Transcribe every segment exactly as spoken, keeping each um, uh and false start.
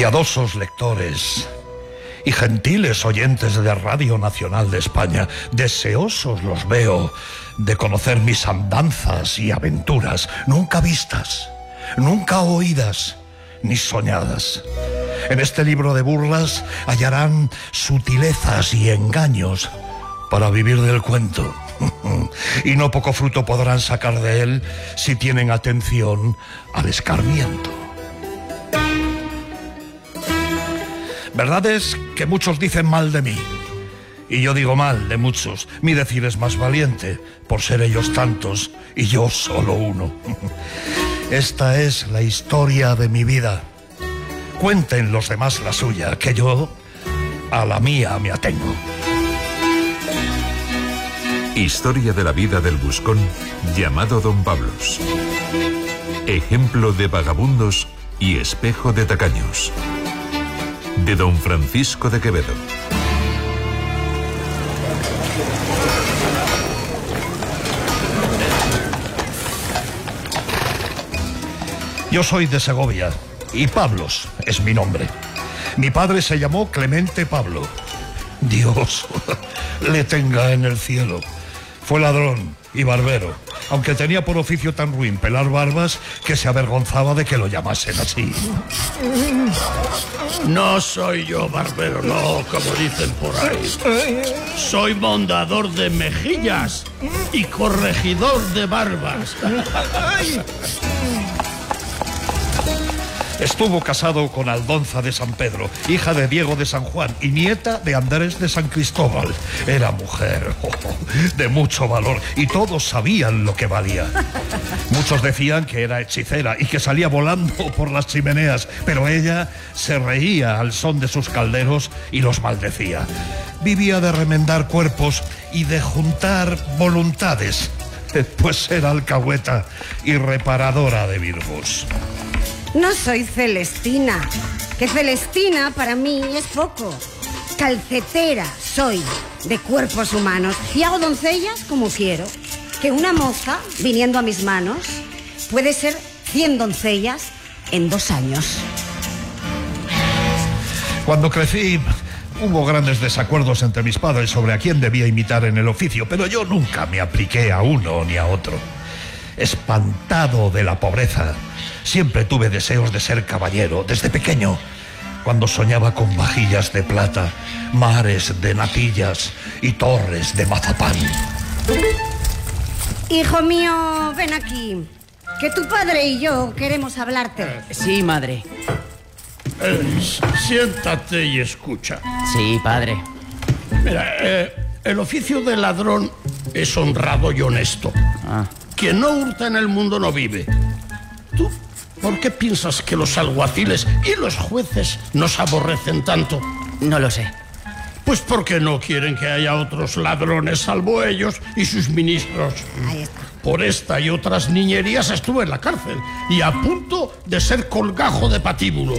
Piadosos lectores y gentiles oyentes de Radio Nacional de España, deseosos los veo de conocer mis andanzas y aventuras, nunca vistas, nunca oídas, ni soñadas. En este libro de burlas hallarán sutilezas y engaños para vivir del cuento. Y no poco fruto podrán sacar de él si tienen atención al escarmiento. Verdad es que muchos dicen mal de mí, y yo digo mal de muchos. Mi decir es más valiente, por ser ellos tantos y yo solo uno. Esta es la historia de mi vida. Cuenten los demás la suya, que yo a la mía me atengo. Historia de la vida del buscón llamado Don Pablos. Ejemplo de vagabundos y espejo de tacaños. De don Francisco de Quevedo. Yo soy de Segovia y Pablos es mi nombre. Mi padre se llamó Clemente Pablo. Dios le tenga en el cielo. Fue ladrón y barbero, aunque tenía por oficio tan ruin pelar barbas que se avergonzaba de que lo llamasen así. No soy yo barbero, no, como dicen por ahí. Soy mondador de mejillas y corregidor de barbas. Estuvo casado con Aldonza de San Pedro, hija de Diego de San Juan y nieta de Andrés de San Cristóbal. Era mujer oh, de mucho valor y todos sabían lo que valía. Muchos decían que era hechicera y que salía volando por las chimeneas, pero ella se reía al son de sus calderos y los maldecía. Vivía de remendar cuerpos y de juntar voluntades, pues era alcahueta y reparadora de virgos. No soy Celestina, que Celestina para mí es poco. Calcetera soy, de cuerpos humanos, y hago doncellas como quiero. Que una moza, viniendo a mis manos, puede ser cien doncellas en dos años. Cuando crecí, hubo grandes desacuerdos entre mis padres sobre a quién debía imitar en el oficio, pero yo nunca me apliqué a uno ni a otro. Espantado de la pobreza, siempre tuve deseos de ser caballero desde pequeño, cuando soñaba con vajillas de plata, mares de natillas y torres de mazapán. Hijo mío, ven aquí, que tu padre y yo queremos hablarte. Sí, madre. Eh, siéntate y escucha. Sí, padre. Mira, eh, el oficio de ladrón es honrado y honesto. Ah. Quien no hurta en el mundo no vive. ¿Tú por qué piensas que los alguaciles y los jueces nos aborrecen tanto? No lo sé. Pues porque no quieren que haya otros ladrones salvo ellos y sus ministros. Ahí está. Por esta y otras niñerías estuve en la cárcel y a punto de ser colgajo de patíbulo.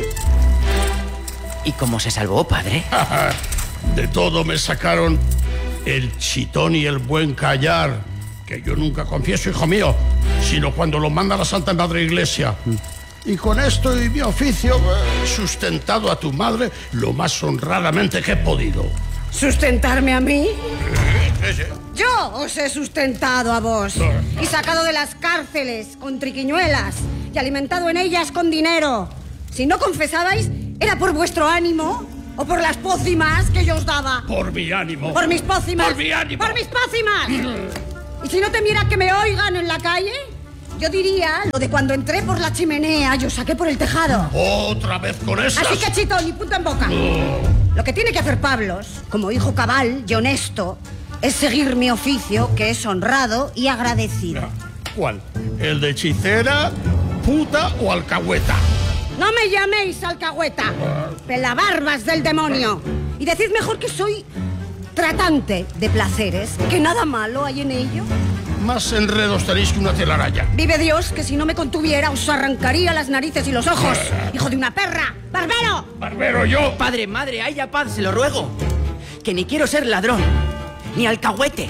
¿Y cómo se salvó, padre? De todo me sacaron el chitón y el buen callar, que yo nunca confieso, hijo mío, sino cuando lo manda la Santa Madre Iglesia. Y con esto y mi oficio he sustentado a tu madre lo más honradamente que he podido. ¿Sustentarme a mí? Yo os he sustentado a vos y sacado de las cárceles con triquiñuelas y alimentado en ellas con dinero. Si no confesabais, ¿era por vuestro ánimo o por las pócimas que yo os daba? Por mi ánimo. Por mis pócimas. Por mi ánimo. Por mis pócimas. Y si no temiera que me oigan en la calle, yo diría lo de cuando entré por la chimenea y os saqué por el tejado. ¿Otra vez con esas? Así que, chitón, y punto en boca. Oh. Lo que tiene que hacer Pablos, como hijo cabal y honesto, es seguir mi oficio, que es honrado y agradecido. ¿Cuál? ¿El de hechicera, puta o alcahueta? No me llaméis alcahueta, pelabarbas del demonio. Y decid mejor que soy tratante de placeres, que nada malo hay en ello. Más enredos tenéis que una telaraña. Vive Dios, que si no me contuviera os arrancaría las narices y los ojos. ¡Hijo de una perra! ¡Barbero! ¡Barbero yo! Padre, madre, haya paz, se lo ruego. Que ni quiero ser ladrón, ni alcahuete.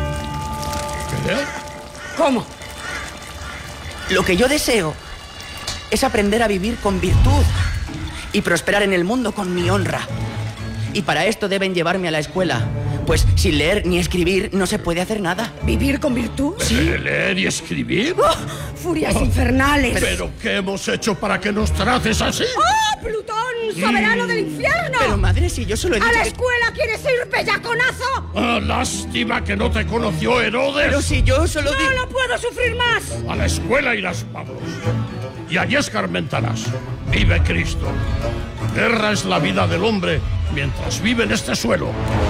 ¿Qué? ¿Cómo? Lo que yo deseo es aprender a vivir con virtud y prosperar en el mundo con mi honra. Y para esto deben llevarme a la escuela, pues sin leer ni escribir no se puede hacer nada. ¿Vivir con virtud? ¿Sí? ¿Leer y escribir? ¡Oh! ¡Furias oh. infernales! Pero, ¿Pero qué hemos hecho para que nos trates así? ¡Oh, Plutón, soberano mm. del infierno! Pero madre, si yo solo he dicho ¿A la que... escuela quieres ir, bellaconazo? Ah, lástima que no te conoció Herodes. Pero si yo solo ¡No di... lo puedo sufrir más! A la escuela irás, Pablos. Y allí escarmentarás. Vive Cristo. Guerra es la vida del hombre mientras vive en este suelo.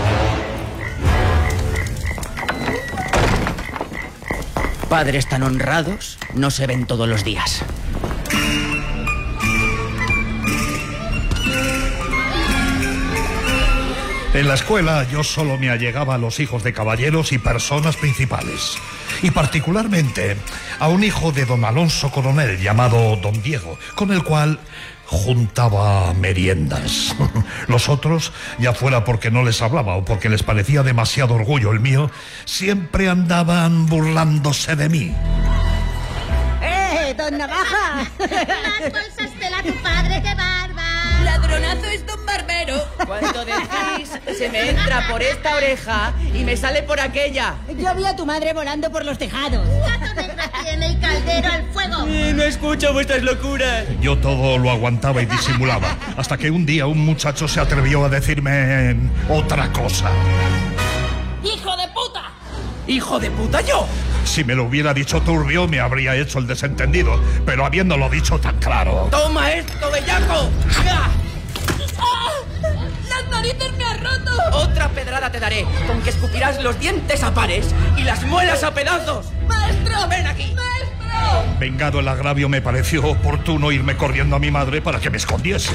Padres tan honrados no se ven todos los días. En la escuela yo solo me allegaba a los hijos de caballeros y personas principales. Y particularmente a un hijo de don Alonso Coronel llamado don Diego, con el cual juntaba meriendas. Los otros, ya fuera porque no les hablaba o porque les parecía demasiado orgullo el mío, siempre andaban burlándose de mí. ¡Eh, don Navaja! Más bolsas a tu padre, qué barba. Ladronazo es don Barbero. Cuando decís, se me entra por esta oreja y me sale por aquella. Yo vi a tu madre volando por los tejados. Gato negro tiene el caldero al fuego. Eh, no escucho vuestras locuras. Yo todo lo aguantaba y disimulaba, hasta que un día un muchacho se atrevió a decirme otra cosa. ¡Hijo de puta! ¿Hijo de puta yo? Si me lo hubiera dicho turbio, me habría hecho el desentendido, pero habiéndolo dicho tan claro... ¡Toma esto, bellaco! ¡Ja! ¡Ah! ¡Las narices me has roto! Otra pedrada te daré, con que escupirás los dientes a pares y las muelas a pedazos. ¡Maestro! ¡Ven aquí! ¡Maestro! Vengado el agravio, me pareció oportuno irme corriendo a mi madre para que me escondiese.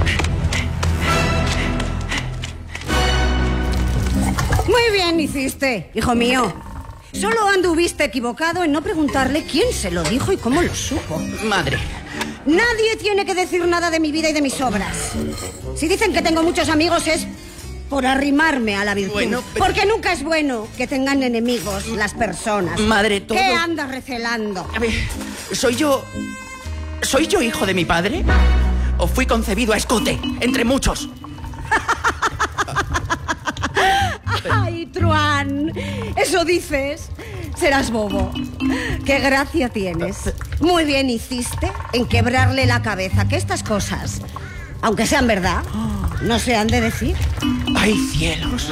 Muy bien hiciste, hijo mío. Solo anduviste equivocado en no preguntarle quién se lo dijo y cómo lo supo. Madre. Nadie tiene que decir nada de mi vida y de mis obras. Si dicen que tengo muchos amigos es por arrimarme a la virtud. Bueno, pero... Porque nunca es bueno que tengan enemigos las personas. Madre, todo... ¿Qué andas recelando? A ver, ¿soy yo... ¿Soy yo hijo de mi padre? ¿O fui concebido a escote, entre muchos? ¡Ay, Truán! Eso dices. Serás bobo. ¡Qué gracia tienes! Muy bien hiciste en quebrarle la cabeza, que estas cosas, aunque sean verdad, no se han de decir. ¡Ay, cielos!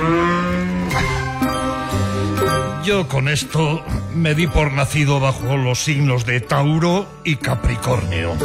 Yo con esto me di por nacido bajo los signos de Tauro y Capricornio.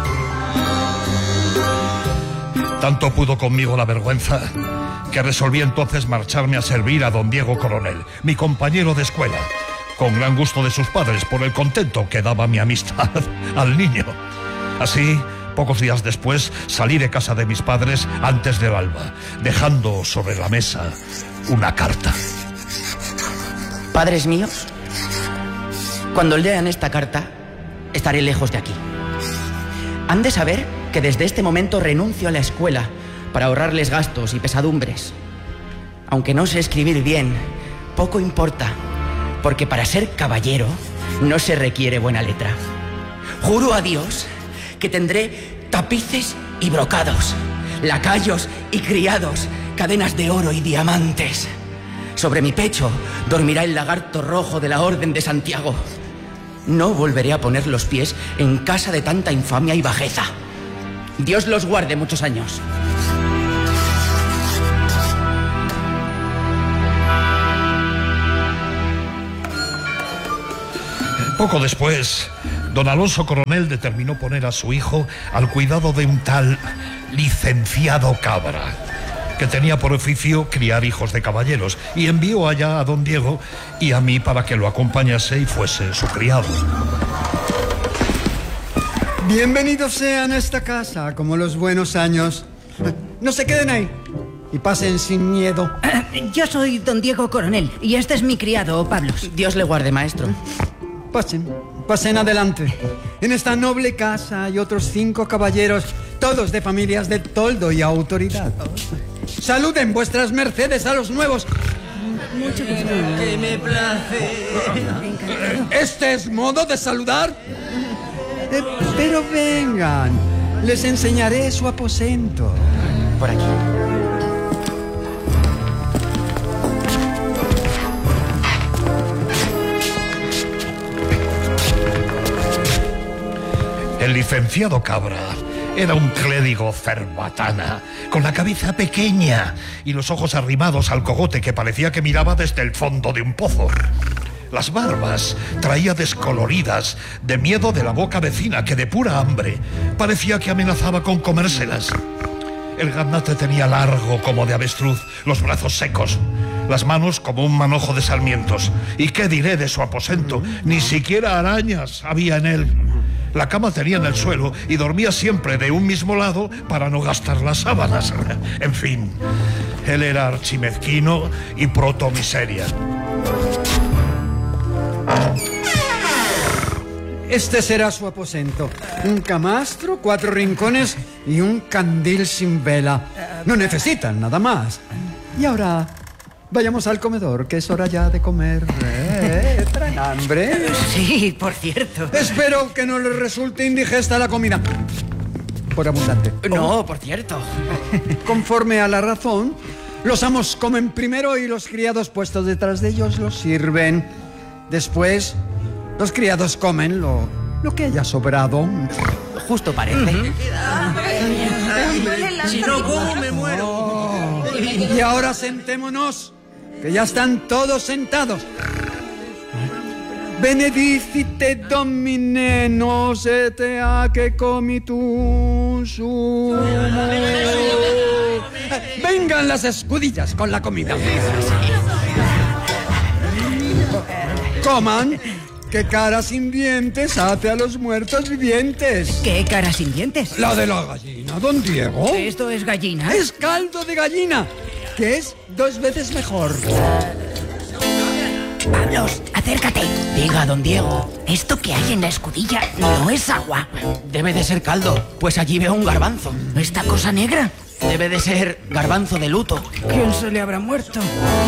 Tanto pudo conmigo la vergüenza que resolví entonces marcharme a servir a don Diego Coronel, mi compañero de escuela, con gran gusto de sus padres por el contento que daba mi amistad al niño. Así, pocos días después, salí de casa de mis padres antes del alba, dejando sobre la mesa una carta. Padres míos, cuando lean esta carta, estaré lejos de aquí. Han de saber que desde este momento renuncio a la escuela para ahorrarles gastos y pesadumbres. Aunque no sé escribir bien, poco importa, porque para ser caballero no se requiere buena letra. Juro a Dios que tendré tapices y brocados, lacayos y criados, cadenas de oro y diamantes. Sobre mi pecho dormirá el lagarto rojo de la Orden de Santiago. No volveré a poner los pies en casa de tanta infamia y bajeza. Dios los guarde muchos años. Poco después, don Alonso Coronel determinó poner a su hijo al cuidado de un tal licenciado Cabra, que tenía por oficio criar hijos de caballeros, y envió allá a don Diego y a mí para que lo acompañase y fuese su criado. Bienvenidos sean a esta casa, como los buenos años. No se queden ahí y pasen sin miedo. Yo soy don Diego Coronel y este es mi criado, Pablos. Dios le guarde, maestro. Pasen, pasen adelante. En esta noble casa hay otros cinco caballeros, todos de familias de toldo y autoridad. Saluden vuestras mercedes a los nuevos. Mucho gusto. Que me place. ¿Este es modo de saludar? Eh, pero vengan, Les enseñaré su aposento. Por aquí. El licenciado Cabra era un clérigo cerbatana, con la cabeza pequeña y los ojos arrimados al cogote que parecía que miraba desde el fondo de un pozo. Las barbas traía descoloridas, de miedo de la boca vecina, que de pura hambre parecía que amenazaba con comérselas. El gaznate tenía largo como de avestruz, los brazos secos, las manos como un manojo de sarmientos. ¿Y qué diré de su aposento? Ni siquiera arañas había en él. La cama tenía en el suelo y dormía siempre de un mismo lado para no gastar las sábanas. En fin, él era archimezquino y protomiseria. Este será su aposento. Un camastro, cuatro rincones y un candil sin vela. No necesitan nada más. Y ahora, vayamos al comedor, que es hora ya de comer. ¿Eh? ¿Traen hambre? Sí, por cierto. Espero que no les resulte indigesta la comida. Por abundante. No, por cierto. Conforme a la razón, los amos comen primero y los criados puestos detrás de ellos los sirven. Después, los criados comen lo, lo que haya sobrado. Justo parece. Uh-huh. Si no como, me muero. Oh. Y ahora sentémonos, que ya están todos sentados. Benedicite Domine, nos et ac comitus sumo. Vengan las escudillas con la comida. Coman, que cara sin dientes hace a los muertos vivientes. ¿Qué cara sin dientes? La de la gallina, don Diego. ¿Esto es gallina? Es caldo de gallina, que es dos veces mejor. Pablos, acércate. Diga, don Diego. Esto que hay en la escudilla no es agua. Debe de ser caldo, pues allí veo un garbanzo. ¿Esta cosa negra? Debe de ser garbanzo de luto. ¿Quién se le habrá muerto?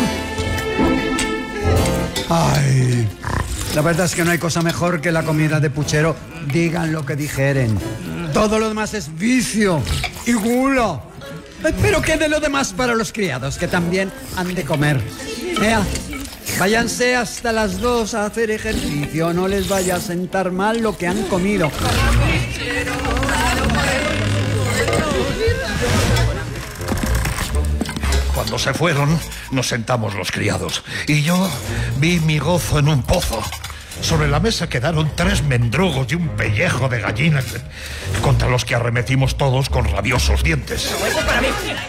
Ay, la verdad es que no hay cosa mejor que la comida de puchero. Digan lo que dijeren. Todo lo demás es vicio y gula. Pero quede lo demás para los criados, que también han de comer. Vea, váyanse hasta las dos a hacer ejercicio. No les vaya a sentar mal lo que han comido. Cuando se fueron, nos sentamos los criados y yo vi mi gozo en un pozo. Sobre la mesa quedaron tres mendrugos y un pellejo de gallina contra los que arremetimos todos con rabiosos dientes. Eso para mí.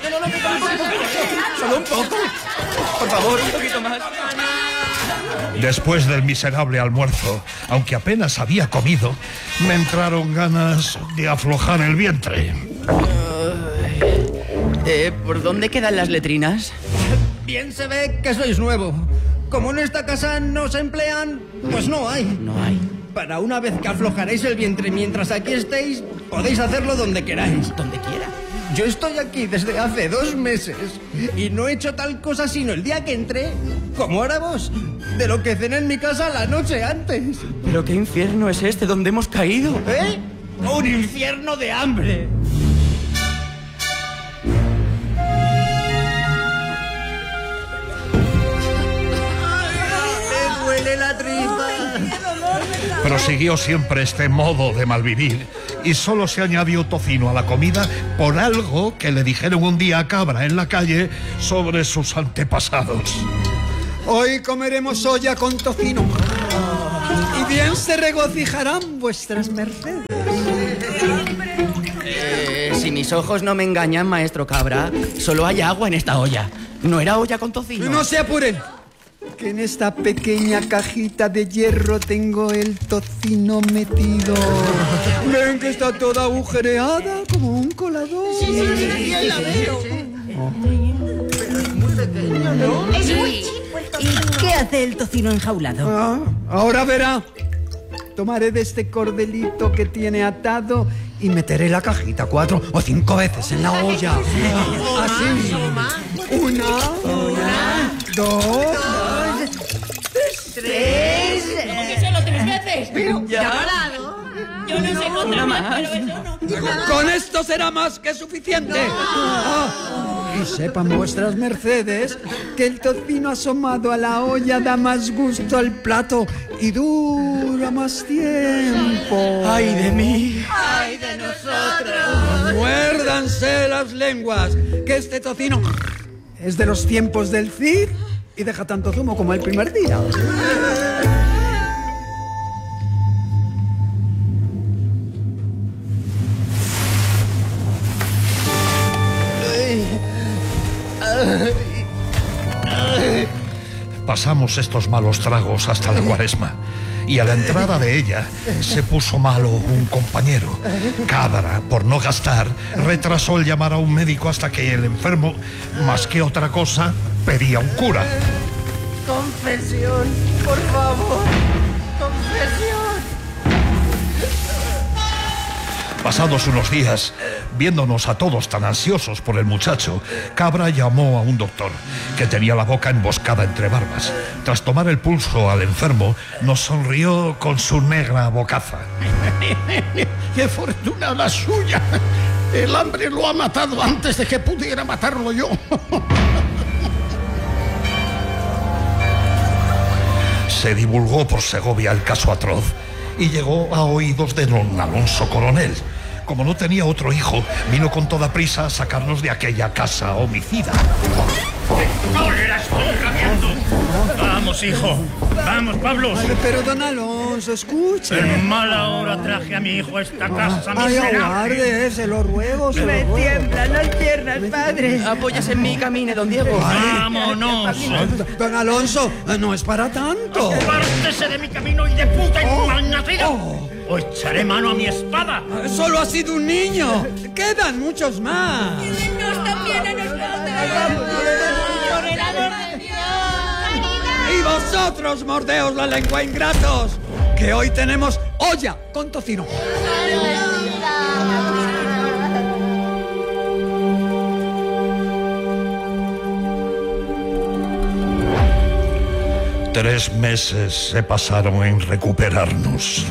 Solo un poco. Por favor, un poquito más. Después del miserable almuerzo, aunque apenas había comido, me entraron ganas de aflojar el vientre. Eh, ¿por dónde quedan las letrinas? Bien se ve que sois nuevo. Como en esta casa no se emplean, pues no hay. No hay. Para una vez que aflojaréis el vientre mientras aquí estéis, podéis hacerlo donde queráis. Donde quiera. Yo estoy aquí desde hace dos meses y no he hecho tal cosa sino el día que entré, como ahora vos, de lo que cené en mi casa la noche antes. ¿Pero qué infierno es este donde hemos caído? ¿Eh? Un infierno de hambre. ¡Me duele la tripa! Prosiguió siempre este modo de malvivir y solo se añadió tocino a la comida por algo que le dijeron un día a Cabra en la calle sobre sus antepasados. Hoy comeremos olla con tocino y bien se regocijarán vuestras mercedes. Eh, si mis ojos no me engañan, maestro Cabra, solo hay agua en esta olla. ¿No era olla con tocino? No se apuren, que en esta pequeña cajita de hierro tengo el tocino metido. Ven que está toda agujereada como un colador. Sí, sí, sí, sí, la veo. Pero es muy pequeño, ¿no? Es muy chico el tocino. ¿Y qué hace el tocino enjaulado? Ah, ahora verá. Tomaré de este cordelito que tiene atado y meteré la cajita cuatro o cinco veces en la olla. Así. Una, una, dos, Tres. ¿Cómo que solo tres veces? Pero, ya. ya parado. Yo no sé contar más, pero eso no. Con esto será más que suficiente. Ah, y sepan vuestras mercedes que el tocino asomado a la olla da más gusto al plato y dura más tiempo. ¡Ay de mí! ¡Ay de nosotros! Muérdanse las lenguas, que este tocino es de los tiempos del Cid y deja tanto zumo como el primer día. Pasamos estos malos tragos hasta la Cuaresma y a la entrada de ella se puso malo un compañero. Cabra, por no gastar, retrasó el llamar a un médico hasta que el enfermo, más que otra cosa, pedía un cura. Confesión, por favor. Confesión. Pasados unos días, viéndonos a todos tan ansiosos por el muchacho, Cabra llamó a un doctor, que tenía la boca emboscada entre barbas. Tras tomar el pulso al enfermo, nos sonrió con su negra bocaza. ¡Qué fortuna la suya! El hambre lo ha matado antes de que pudiera matarlo yo. Se divulgó por Segovia el caso atroz y llegó a oídos de don Alonso Coronel. Como no tenía otro hijo, vino con toda prisa a sacarnos de aquella casa homicida. ¡No la estoy rabiando! ¡Vamos, hijo! ¡Vamos, Pablo! Ay, pero don Alonso, escuche. En mala hora traje a mi hijo a esta casa Ay, miserable. aguarde, se lo ruego, se Me lo ruego. tiemblan las piernas, padre. Apóyase en mí, camine, don Diego. ¡Vámonos! Don Alonso, no es para tanto. ¡Pártese de mi camino y de puta Oh, malnacida! oh. ¡O echaré mano a mi espada! Solo ha sido un niño. Quedan muchos más. ¡Nos también a nosotros! ¡Por el amor de Dios! Y vosotros, mordeos la lengua, ingratos, que hoy tenemos olla con tocino. Tres meses se pasaron en recuperarnos.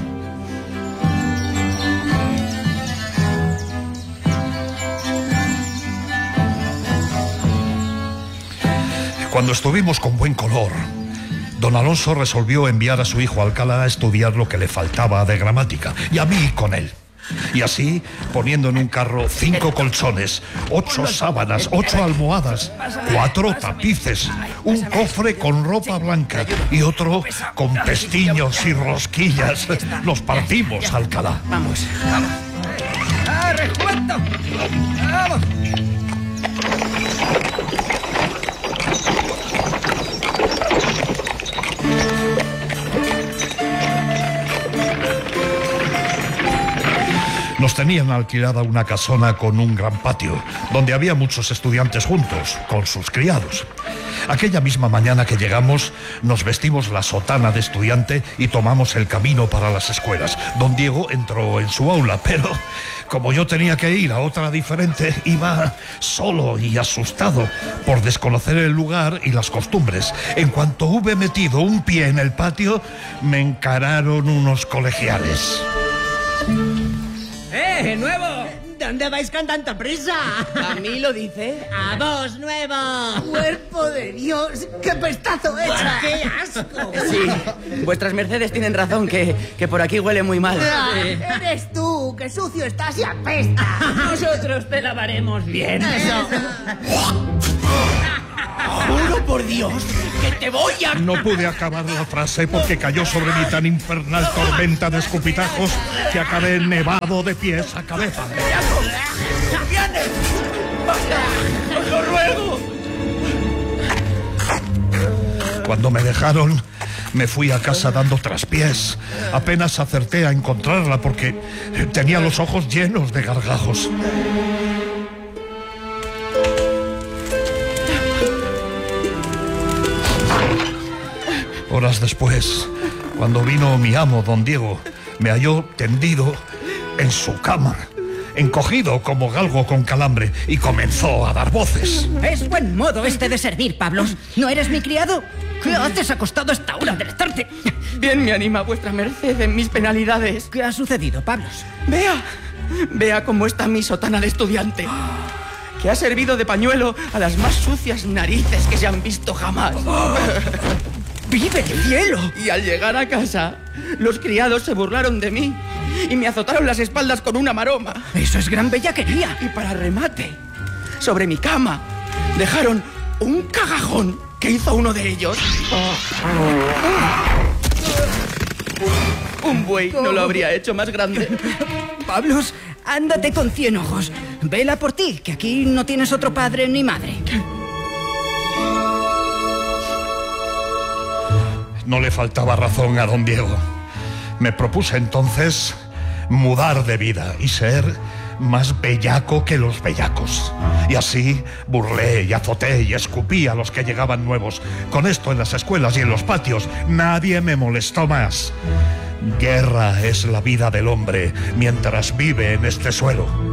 Cuando estuvimos con buen color, don Alonso resolvió enviar a su hijo Alcalá a estudiar lo que le faltaba de gramática, y a mí con él. Y así, poniendo en un carro cinco colchones, ocho sábanas, ocho almohadas, cuatro tapices, un cofre con ropa blanca y otro con pestiños y rosquillas, nos partimos a Alcalá. Vamos, vamos. ¡Arre, Juanto! ¡Vamos! Nos tenían alquilada una casona con un gran patio, donde había muchos estudiantes juntos, con sus criados. Aquella misma mañana que llegamos, nos vestimos la sotana de estudiante y tomamos el camino para las escuelas. Don Diego entró en su aula, pero como yo tenía que ir a otra diferente, iba solo y asustado por desconocer el lugar y las costumbres. En cuanto hube metido un pie en el patio, me encararon unos colegiales. ¡Eh, nuevo! ¿Dónde vais con tanta prisa? ¿A mí lo dice? ¡A vos, nuevo! ¡Cuerpo de Dios! ¡Qué pestazo echa! ¡Qué asco! Sí, vuestras mercedes tienen razón, que, que por aquí huele muy mal. Ah, ¡Eres tú! ¡Que sucio estás y apesta! Nosotros te lavaremos bien. Eso. Juro por Dios que te voy a... No pude acabar la frase porque cayó sobre mí tan infernal tormenta de escupitajos que acabé nevado de pies a cabeza. ¡Viene! ¡Os lo ruego! Cuando me dejaron, me fui a casa dando traspiés. Apenas acerté a encontrarla porque tenía los ojos llenos de gargajos. Horas después, cuando vino mi amo, don Diego, me halló tendido en su cama, encogido como galgo con calambre, y comenzó a dar voces. Es buen modo este de servir, Pablos. ¿No eres mi criado? ¿Qué haces acostado a esta hora de la tarde? Bien me anima vuestra merced en mis penalidades. ¿Qué ha sucedido, Pablos? Vea, Vea cómo está mi sotana de estudiante, que ha servido de pañuelo a las más sucias narices que se han visto jamás. ¡Vive el cielo! Y al llegar a casa, los criados se burlaron de mí y me azotaron las espaldas con una maroma. ¡Eso es gran bellaquería! Y para remate, sobre mi cama, dejaron un cagajón que hizo uno de ellos. Un buey no lo habría hecho más grande. Pablos, ándate con cien ojos. Vela por ti, que aquí no tienes otro padre ni madre. No le faltaba razón a don Diego. Me propuse entonces mudar de vida y ser más bellaco que los bellacos. Y así burlé y azoté y escupí a los que llegaban nuevos. Con esto en las escuelas y en los patios nadie me molestó más. Guerra es la vida del hombre mientras vive en este suelo.